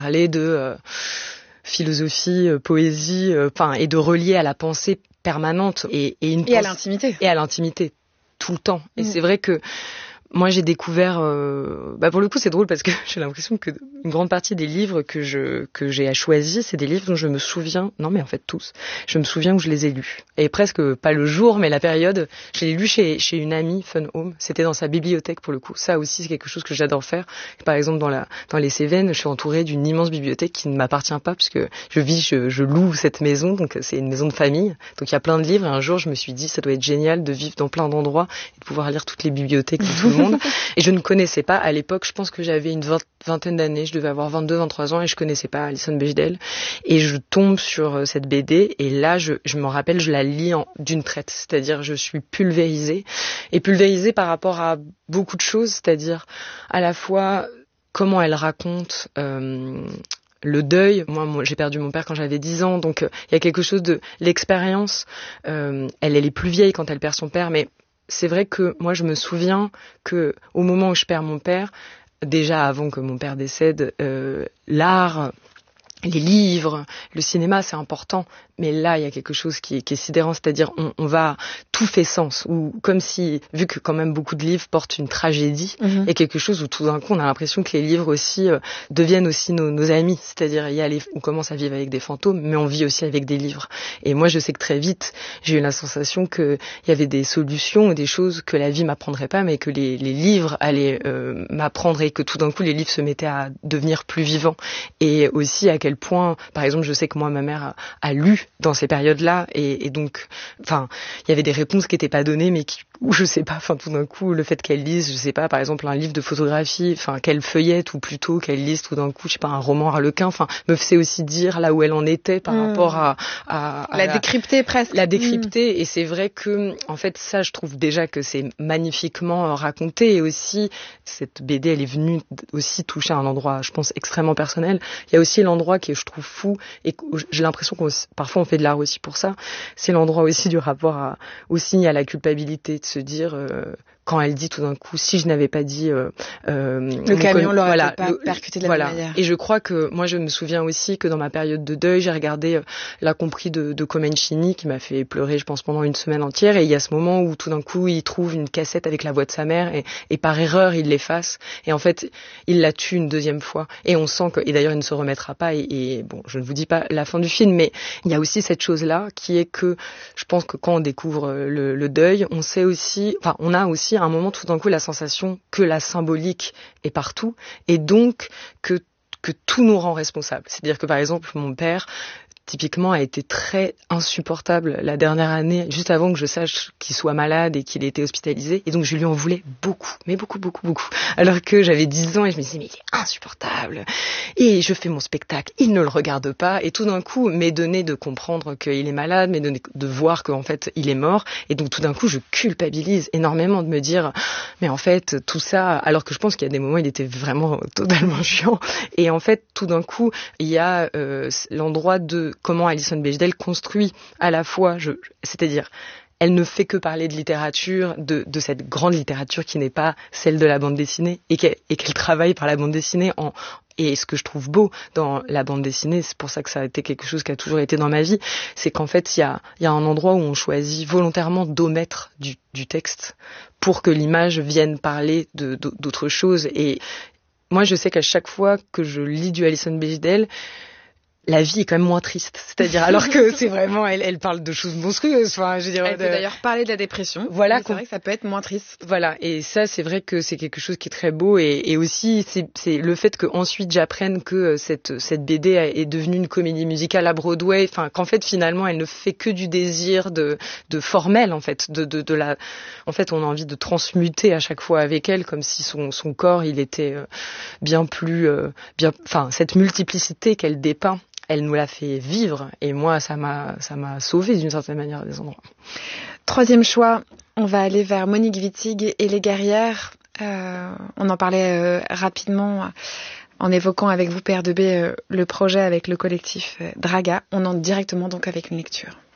parler de philosophie, poésie, et de relier à la pensée permanente et à l'intimité. Et à l'intimité tout le temps. Et c'est vrai que moi, j'ai découvert... pour le coup, c'est drôle parce que j'ai l'impression que une grande partie des livres que j'ai choisis, c'est des livres dont je me souviens... Non, mais en fait, tous. Je me souviens où je les ai lus. Et presque pas le jour, mais la période. Je l'ai lu chez une amie, Fun Home. C'était dans sa bibliothèque, pour le coup. Ça aussi, c'est quelque chose que j'adore faire. Par exemple, dans les Cévennes, je suis entourée d'une immense bibliothèque qui ne m'appartient pas puisque je loue cette maison. Donc, c'est une maison de famille. Donc, il y a plein de livres. Et un jour, je me suis dit, ça doit être génial de vivre dans plein d'endroits et de pouvoir lire toutes les bibliothèques de tout le monde. Et je ne connaissais pas, à l'époque, je pense que j'avais une vingtaine d'années, je devais avoir 22, 23 ans et je connaissais pas Alison Bechdel. Et je tombe sur cette BD et là, je me rappelle, je la lis d'une traite. C'est-à-dire, je suis pulvérisée. Et pulvérisée par rapport à beaucoup de choses, c'est-à-dire à la fois comment elle raconte... le deuil, moi j'ai perdu mon père quand j'avais 10 ans, donc il y a quelque chose de l'expérience. Elle est plus vieille quand elle perd son père, mais c'est vrai que moi je me souviens que au moment où je perds mon père, déjà avant que mon père décède, l'art, les livres, le cinéma, c'est important. Mais là, il y a quelque chose qui est sidérant, c'est-à-dire on va... Tout fait sens. Ou comme si, vu que quand même beaucoup de livres portent une tragédie, il y a quelque chose où tout d'un coup, on a l'impression que les livres aussi deviennent aussi nos amis. C'est-à-dire, on commence à vivre avec des fantômes, mais on vit aussi avec des livres. Et moi, je sais que très vite, j'ai eu la sensation qu'il y avait des solutions ou des choses que la vie m'apprendrait pas, mais que les livres allaient m'apprendre et que tout d'un coup, les livres se mettaient à devenir plus vivants. Et aussi à quel point, par exemple, je sais que moi, ma mère a lu dans ces périodes-là et donc, il y avait des réponses qui n'étaient pas données, mais ou je sais pas, tout d'un coup, le fait qu'elle lise, je sais pas, par exemple, un livre de photographie, qu'elle feuillette ou plutôt qu'elle lise tout d'un coup, je sais pas, un roman harlequin, me fait aussi dire là où elle en était par rapport à la décrypter presque. La décrypter, et c'est vrai que, en fait, ça, je trouve déjà que c'est magnifiquement raconté, et aussi, cette BD, elle est venue aussi toucher un endroit, je pense, extrêmement personnel. Il y a aussi l'endroit qui est, je trouve, fou, et j'ai l'impression parfois on fait de l'art aussi pour ça, c'est l'endroit aussi du rapport aussi à la culpabilité, de se dire quand elle dit tout d'un coup, si je n'avais pas dit le camion l'aurait pas percuté de la même manière. Et je crois que moi je me souviens aussi que dans ma période de deuil, j'ai regardé La Compris de Comencini qui m'a fait pleurer, je pense, pendant une semaine entière, et il y a ce moment où tout d'un coup il trouve une cassette avec la voix de sa mère et par erreur il l'efface, et en fait il la tue une deuxième fois, et on sent que, et d'ailleurs il ne se remettra pas, et bon, je ne vous dis pas la fin du film, mais il y a aussi cette chose là qui est que je pense que quand on découvre le deuil, on sait aussi, on a aussi à un moment tout d'un coup la sensation que la symbolique est partout, et donc que tout nous rend responsables. C'est-à-dire que par exemple mon père typiquement a été très insupportable la dernière année, juste avant que je sache qu'il soit malade et qu'il ait été hospitalisé, et donc je lui en voulais beaucoup, mais beaucoup, alors que j'avais 10 ans et je me disais mais il est insupportable, et je fais mon spectacle, il ne le regarde pas, et tout d'un coup m'est donné de comprendre qu'il est malade, m'est donné de voir qu'en fait il est mort, et donc tout d'un coup je culpabilise énormément de me dire mais en fait tout ça, alors que je pense qu'il y a des moments où il était vraiment totalement chiant, et en fait tout d'un coup il y a l'endroit de comment Alison Bechdel construit à la fois, c'est-à-dire elle ne fait que parler de littérature, de cette grande littérature qui n'est pas celle de la bande dessinée, et qu'elle travaille par la bande dessinée et ce que je trouve beau dans la bande dessinée, c'est pour ça que ça a été quelque chose qui a toujours été dans ma vie, c'est qu'en fait il y a un endroit où on choisit volontairement d'omettre du texte pour que l'image vienne parler d'autres choses. Et moi je sais qu'à chaque fois que je lis du Alison Bechdel, la vie est quand même moins triste. C'est-à-dire, alors que c'est vraiment, elle parle de choses monstrueuses. Elle peut d'ailleurs parler de la dépression. Voilà. C'est vrai que ça peut être moins triste. Voilà. Et ça, c'est vrai que c'est quelque chose qui est très beau. Et aussi, c'est le fait qu'ensuite j'apprenne que cette BD est devenue une comédie musicale à Broadway. Qu'en fait, finalement, elle ne fait que du désir de formel, en fait. En fait, on a envie de transmuter à chaque fois avec elle, comme si son corps, il était bien plus, cette multiplicité qu'elle dépeint. Elle nous l'a fait vivre, et moi, ça m'a sauvée d'une certaine manière à des endroits. Troisième choix, on va aller vers Monique Wittig et Les Guerrières. On en parlait rapidement en évoquant avec vous, PR2B, le projet avec le collectif Draga. On entre directement donc avec une lecture.